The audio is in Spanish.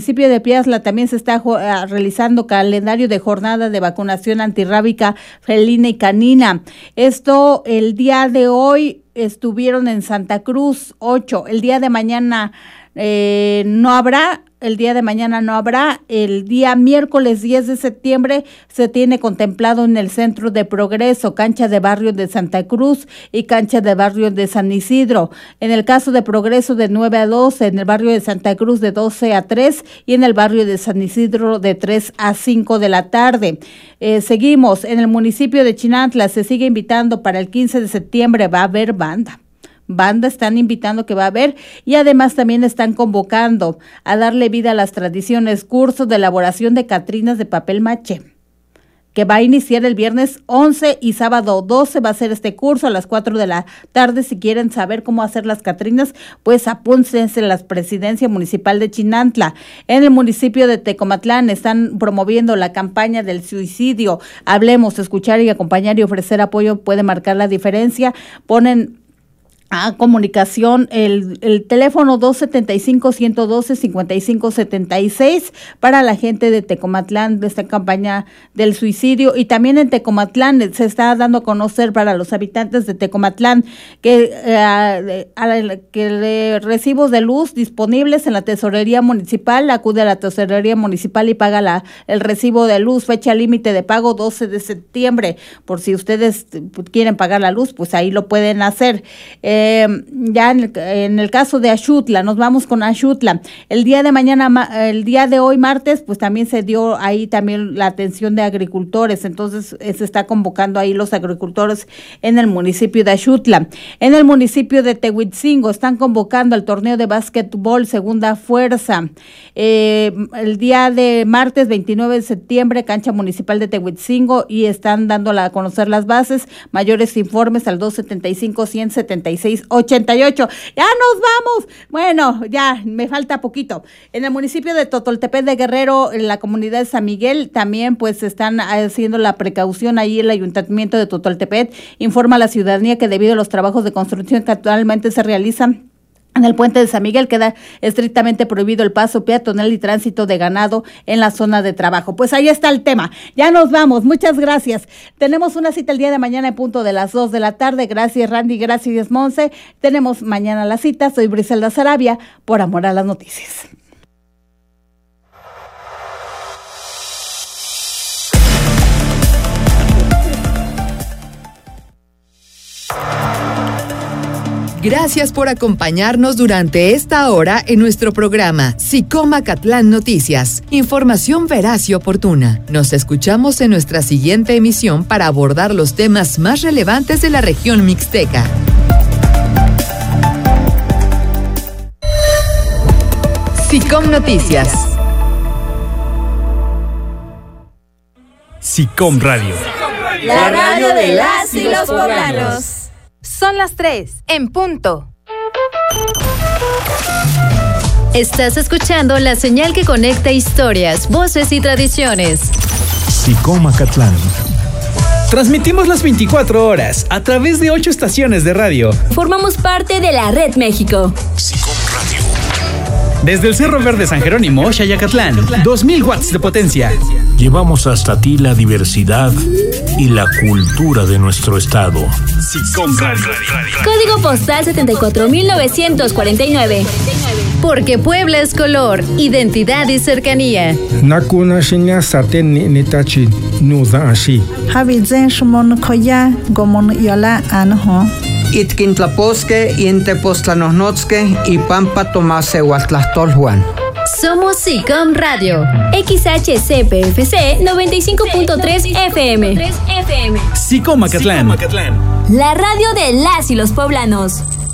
municipio de Piazla también se está realizando calendario de jornada de vacunación antirrábica felina y canina. Esto el día de hoy estuvieron en Santa Cruz 8. El día de mañana no habrá. El día de mañana no habrá. El día miércoles 10 de septiembre se tiene contemplado en el Centro de Progreso, cancha de barrio de Santa Cruz y cancha de barrio de San Isidro. En el caso de Progreso de 9 a 12, en el barrio de Santa Cruz de 12 a 3 y en el barrio de San Isidro de 3 a 5 de la tarde. Seguimos, en el municipio de Chinantla se sigue invitando para el 15 de septiembre, va a haber banda están invitando que va a haber y además también están convocando a darle vida a las tradiciones, cursos de elaboración de catrinas de papel maché, que va a iniciar el viernes 11 y sábado 12 va a ser este curso a las 4 de la tarde. Si quieren saber cómo hacer las catrinas, pues apúntense en la Presidencia Municipal de Chinantla. En el municipio de Tecomatlán están promoviendo la campaña del suicidio. Hablemos, escuchar y acompañar y ofrecer apoyo puede marcar la diferencia. Ponen a comunicación el teléfono 275-112-5576 para la gente de Tecomatlán, de esta campaña del suicidio. Y también en Tecomatlán se está dando a conocer para los habitantes de Tecomatlán que recibos de luz disponibles en la tesorería municipal. Acude a la tesorería municipal y paga el recibo de luz. Fecha límite de pago 12 de septiembre. Por si ustedes quieren pagar la luz, pues ahí lo pueden hacer. Ya en el caso de Axutla, nos vamos con Axutla. El día de hoy martes, pues también se dio ahí también la atención de agricultores, entonces se está convocando ahí los agricultores en el municipio de Axutla. En el municipio de Tehuitzingo están convocando al torneo de básquetbol segunda fuerza. El día de martes 29 de septiembre, cancha municipal de Tehuitzingo, y están dando a conocer las bases. Mayores informes al 275-176-88. Ya nos vamos. Bueno, ya me falta poquito. En el municipio de Totoltepec de Guerrero, en la comunidad de San Miguel, también pues están haciendo la precaución ahí. El ayuntamiento de Totoltepec informa a la ciudadanía que debido a los trabajos de construcción que actualmente se realizan en el puente de San Miguel, queda estrictamente prohibido el paso peatonal y tránsito de ganado en la zona de trabajo. Pues ahí está el tema. Ya nos vamos. Muchas gracias. Tenemos una cita el día de mañana en punto de las 2 de la tarde. Gracias, Randy. Gracias, Monse. Tenemos mañana la cita. Soy Briselda Sarabia, por amor a las noticias. Gracias por acompañarnos durante esta hora en nuestro programa SICOM Acatlán Noticias. Información veraz y oportuna. Nos escuchamos en nuestra siguiente emisión para abordar los temas más relevantes de la región mixteca. SICOM Noticias. SICOM Radio. La radio de las y los poblanos. Son las 3, en punto. Estás escuchando la señal que conecta historias, voces y tradiciones. SICOM Acatlán. Transmitimos las 24 horas a través de 8 estaciones de radio. Formamos parte de la Red México. SICOM Radio. Desde el Cerro Verde San Jerónimo, Xayacatlán, 2000 watts de potencia. Llevamos hasta ti la diversidad y la cultura de nuestro estado. SICOM Radio. Código postal 74949. Porque Puebla es color, identidad y cercanía. Nakuna shinya saten nitachi nuda ashi. Habizen shmon koya gomon yola anho. Itkintlaposque y Intepostlanosnotzque y Pampa Tomase Huatlastolhuan. Somos SICOM Radio. XHCPFC 95.3 FM. SICOM Acatlán. La radio de las y los poblanos.